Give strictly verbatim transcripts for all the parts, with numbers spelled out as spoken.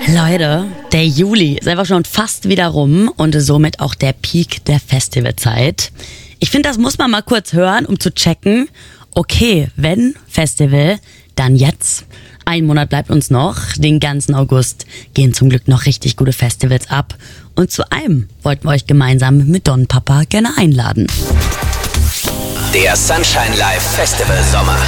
Leute, der Juli ist einfach schon fast wieder rum und somit auch der Peak der Festivalzeit. Ich finde, das muss man mal kurz hören, um zu checken, okay, wenn Festival, dann jetzt. Ein Monat bleibt uns noch, den ganzen August gehen zum Glück noch richtig gute Festivals ab. Und zu einem wollten wir euch gemeinsam mit Don Papa gerne einladen. Der Sunshine Live Festival Sommer.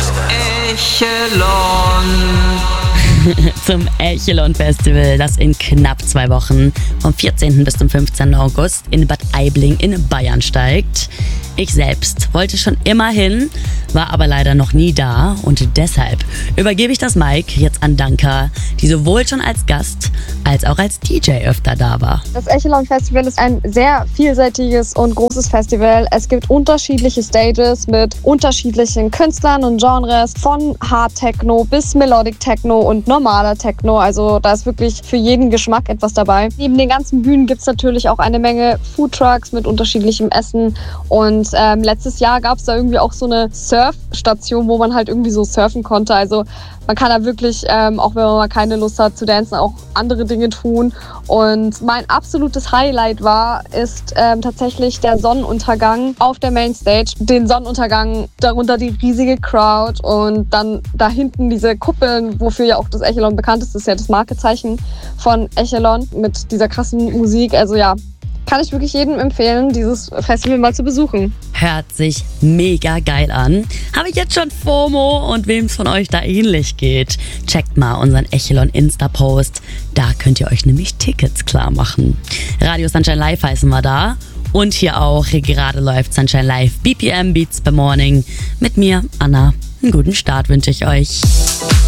Echelon. Zum Echelon Festival, das in knapp zwei Wochen vom vierzehnten bis zum fünfzehnten August in Bad Aibling in Bayern steigt. Ich selbst wollte schon immer hin, war aber leider noch nie da und deshalb übergebe ich das Mic jetzt an Danka, die sowohl schon als Gast als auch als D J öfter da war. Das Echelon Festival ist ein sehr vielseitiges und großes Festival. Es gibt unterschiedliche Stages mit unterschiedlichen Künstlern und Genres, von Hard Techno bis Melodic Techno und normaler Techno. Also da ist wirklich für jeden Geschmack etwas dabei. Neben den ganzen Bühnen gibt es natürlich auch eine Menge Foodtrucks mit unterschiedlichem Essen. Und ähm, letztes Jahr gab es da irgendwie auch so eine Surfstation, wo man halt irgendwie so surfen konnte. Also man kann da wirklich, ähm, auch wenn man mal keine Lust hat zu dancen, auch andere Dinge tun. Und mein absolutes Highlight war, ist ähm, tatsächlich der Sonnenuntergang auf der Mainstage. Den Sonnenuntergang, darunter die riesige Crowd und dann da hinten diese Kuppeln, wofür ja auch das Echelon bekannt ist. Das ist ja das Markezeichen von Echelon mit dieser krassen Musik. Also ja, kann ich wirklich jedem empfehlen, dieses Festival mal zu besuchen. Hört sich mega geil an. Habe ich jetzt schon FOMO und wem es von euch da ähnlich geht, checkt mal unseren Echelon Insta-Post. Da könnt ihr euch nämlich Tickets klar machen. Radio Sunshine Live heißen wir da. Und hier auch, gerade läuft Sunshine Live B P M Beats per Morning. Mit mir, Anna. Einen guten Start wünsche ich euch.